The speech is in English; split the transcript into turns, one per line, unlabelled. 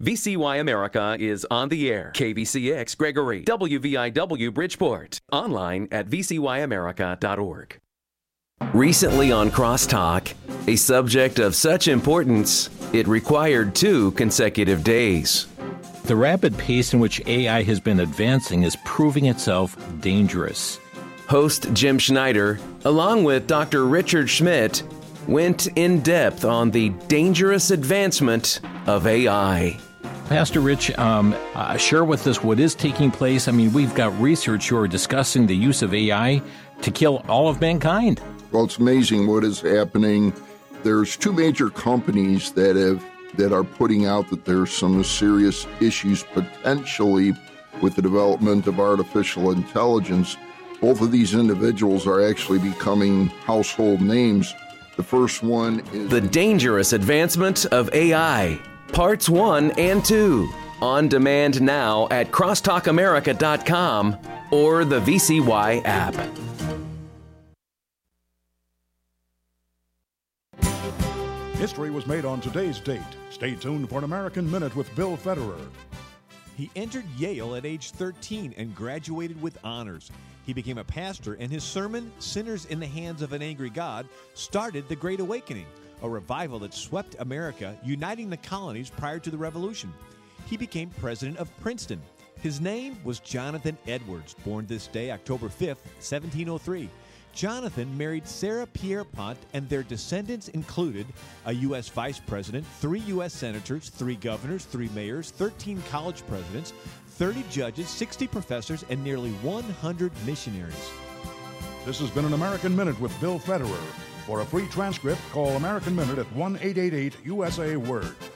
VCY America is on the air. KVCX Gregory, WVIW Bridgeport. Online at vcyamerica.org. Recently on Crosstalk, a subject of such importance, it required 2 consecutive days.
The rapid pace in which AI has been advancing is proving itself dangerous.
Host Jim Schneider, along with Dr. Richard Schmidt, went in depth on the dangerous advancement of AI.
Pastor Rich, share with us what is taking place. I mean, we've got research who are discussing the use of AI to kill all of mankind.
Well, it's amazing what is happening. There's 2 major companies that are putting out that there's some serious issues potentially with the development of artificial intelligence. Both of these individuals are actually becoming household names. The first one is
The Dangerous Advancement of AI, Parts 1 and 2. On demand now at crosstalkamerica.com or the VCY app.
History was made on today's date. Stay tuned for an American Minute with Bill Federer.
He entered Yale at age 13 and graduated with honors. He became a pastor, and his sermon, Sinners in the Hands of an Angry God, started the Great Awakening, a revival that swept America, uniting the colonies prior to the Revolution. He became president of Princeton. His name was Jonathan Edwards, born this day, October 5th, 1703. Jonathan married Sarah Pierpont, and their descendants included a U.S. vice president, 3 U.S. senators, 3 governors, 3 mayors, 13 college presidents, 30 judges, 60 professors, and nearly 100 missionaries.
This has been an American Minute with Bill Federer. For a free transcript, call American Minute at 1-888-USA-WORD.